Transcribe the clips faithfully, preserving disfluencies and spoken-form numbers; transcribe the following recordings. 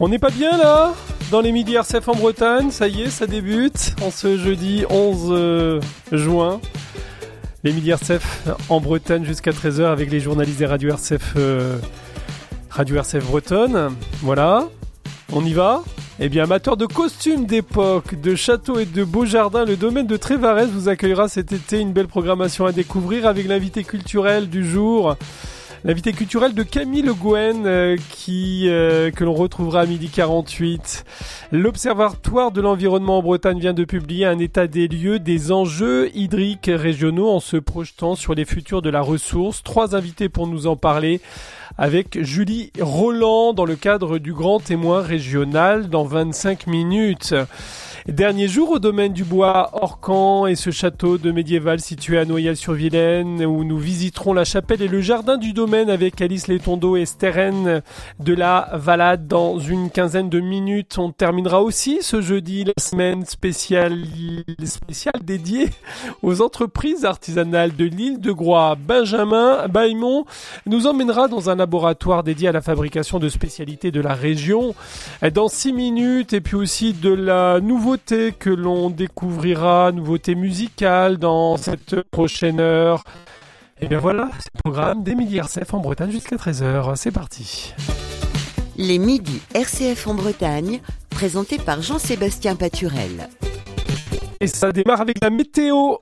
On n'est pas bien là dans les midis R C F en Bretagne, ça y est, ça débute en ce jeudi onze juin. Les midis R C F en Bretagne jusqu'à treize heures avec les journalistes des radios R C F, euh, Radio R C F Bretonne. Voilà, on y va. Eh bien, amateurs de costumes d'époque, de châteaux et de beaux jardins, le domaine de Trévarez vous accueillera cet été une belle programmation à découvrir avec l'invité culturel du jour. L'invité culturel de Camille Le Gouen, euh, qui, euh, que l'on retrouvera à midi quarante-huit. L'Observatoire de l'environnement en Bretagne vient de publier un état des lieux des enjeux hydriques régionaux en se projetant sur les futurs de la ressource. Trois invités pour nous en parler avec Julie Roland dans le cadre du Grand Témoin régional dans vingt-cinq minutes. Dernier jour au domaine du bois Orcan et ce château de médiéval situé à Noyelles-sur-Vilaine où nous visiterons la chapelle et le jardin du domaine avec Alice Letondeau et Steren de la Valade dans une quinzaine de minutes. On terminera aussi ce jeudi la semaine spéciale, spéciale dédiée aux entreprises artisanales de l'île de Groix. Benjamin Baimon nous emmènera dans un laboratoire dédié à la fabrication de spécialités de la région dans six minutes et puis aussi de la nouveauté que l'on découvrira, nouveauté musicale dans cette prochaine heure. Et bien voilà, c'est le programme des midis R C F en Bretagne jusqu'à treize heures. C'est parti. Les midis R C F en Bretagne, présentés par Jean-Sébastien Paturel. Et ça démarre avec la météo.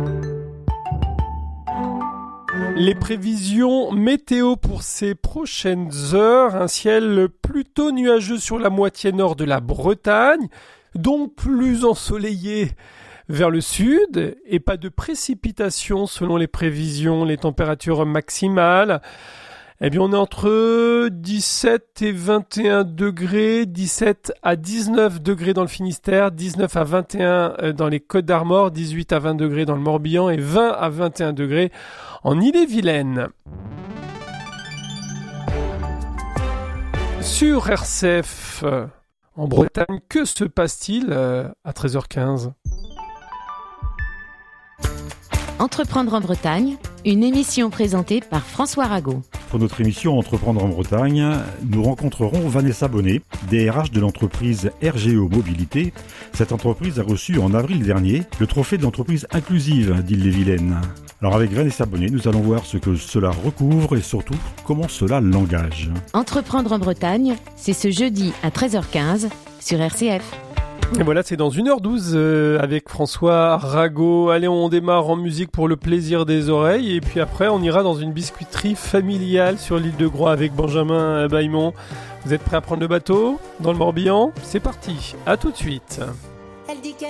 Les prévisions météo pour ces prochaines heures, un ciel plutôt nuageux sur la moitié nord de la Bretagne, donc plus ensoleillé vers le sud et pas de précipitations selon les prévisions, les températures maximales. Eh bien, on est entre dix-sept et vingt et un degrés, dix-sept à dix-neuf degrés dans le Finistère, dix-neuf à vingt et un dans les Côtes d'Armor, dix-huit à vingt degrés dans le Morbihan et vingt à vingt et un degrés en Ille-et-Vilaine. Sur R C F en Bretagne, que se passe-t-il euh, à treize heures quinze ? Entreprendre en Bretagne, une émission présentée par François Rago. Pour notre émission Entreprendre en Bretagne, nous rencontrerons Vanessa Bonnet, D R H de l'entreprise R G O Mobilité. Cette entreprise a reçu en avril dernier le trophée de l'entreprise inclusive d'Ille-et-Vilaine. Alors avec Vanessa Bonnet, nous allons voir ce que cela recouvre et surtout comment cela l'engage. Entreprendre en Bretagne, c'est ce jeudi à treize heures quinze sur R C F. Et voilà, c'est dans une heure douze euh, avec François Rago. Allez, on démarre en musique pour le plaisir des oreilles. Et puis après, on ira dans une biscuiterie familiale sur l'île de Groix avec Benjamin Baimon. Vous êtes prêts à prendre le bateau dans le Morbihan ? C'est parti, à tout de suite.